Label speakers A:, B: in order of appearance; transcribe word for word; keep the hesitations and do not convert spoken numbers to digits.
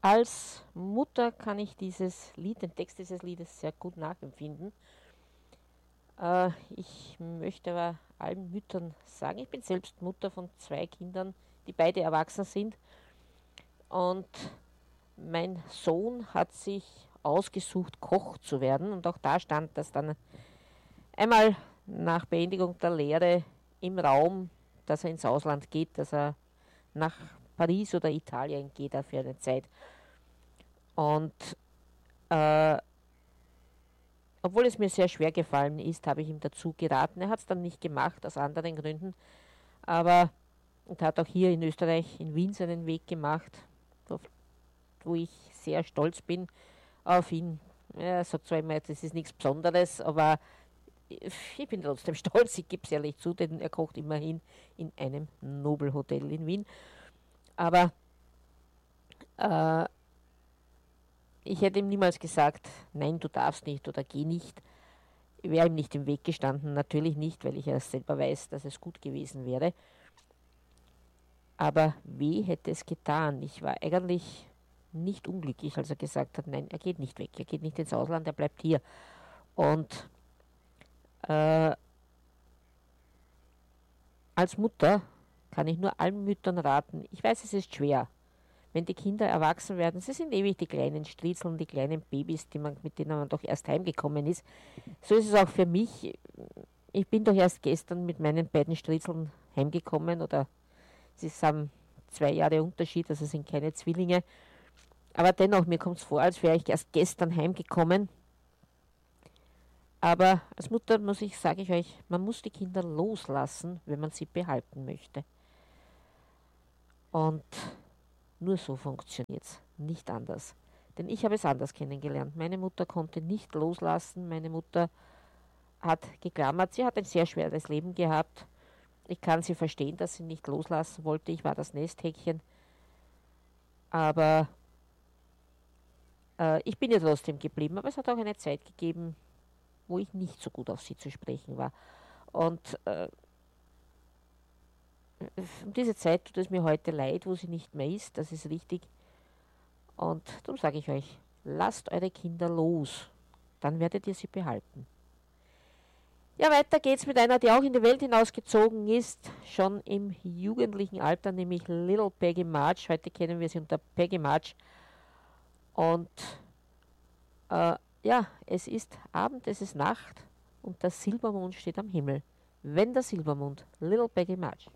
A: Als Mutter kann ich dieses Lied, den Text dieses Liedes sehr gut nachempfinden. Äh, ich möchte aber allen Müttern sagen, ich bin selbst Mutter von zwei Kindern, die beide erwachsen sind. Und mein Sohn hat sich ausgesucht, Koch zu werden. Und auch da stand das dann einmal nach Beendigung der Lehre im Raum, dass er ins Ausland geht, dass er nach Paris oder Italien geht er für eine Zeit. Und äh, obwohl es mir sehr schwer gefallen ist, habe ich ihm dazu geraten. Er hat es dann nicht gemacht, aus anderen Gründen, aber und hat auch hier in Österreich, in Wien, seinen Weg gemacht, wo, wo ich sehr stolz bin auf ihn. Er sagt zwar immer, das ist nichts Besonderes, aber ich bin trotzdem stolz, ich gebe es ehrlich zu, denn er kocht immerhin in einem Nobelhotel in Wien. Aber äh, ich hätte ihm niemals gesagt, nein, du darfst nicht oder geh nicht. Ich wäre ihm nicht im Weg gestanden, natürlich nicht, weil ich ja selber weiß, dass es gut gewesen wäre. Aber weh hätte es getan. Ich war eigentlich nicht unglücklich, als er gesagt hat, nein, er geht nicht weg, er geht nicht ins Ausland, er bleibt hier. Und äh, als Mutter kann ich nur allen Müttern raten, ich weiß, es ist schwer, wenn die Kinder erwachsen werden. Sie sind ewig die kleinen Striezeln, die kleinen Babys, die man, mit denen man doch erst heimgekommen ist. So ist es auch für mich. Ich bin doch erst gestern mit meinen beiden Striezeln heimgekommen, oder sie haben zwei Jahre Unterschied, also sind keine Zwillinge. Aber dennoch, mir kommt es vor, als wäre ich erst gestern heimgekommen. Aber als Mutter muss ich, sage ich euch, man muss die Kinder loslassen, wenn man sie behalten möchte. Und nur so funktioniert es, nicht anders. Denn ich habe es anders kennengelernt. Meine Mutter konnte nicht loslassen. Meine Mutter hat geklammert. Sie hat ein sehr schweres Leben gehabt. Ich kann sie verstehen, dass sie nicht loslassen wollte. Ich war das Nesthäkchen. Aber äh, ich bin ihr trotzdem geblieben. Aber es hat auch eine Zeit gegeben, wo ich nicht so gut auf sie zu sprechen war. Und äh, um diese Zeit tut es mir heute leid, wo sie nicht mehr ist. Das ist richtig. Und darum sage ich euch, lasst eure Kinder los. Dann werdet ihr sie behalten. Ja, weiter geht's mit einer, die auch in die Welt hinausgezogen ist, schon im jugendlichen Alter, nämlich Little Peggy March. Heute kennen wir sie unter Peggy March. Und äh, ja, es ist Abend, es ist Nacht und der Silbermond steht am Himmel. Wenn der Silbermond, Little Peggy March.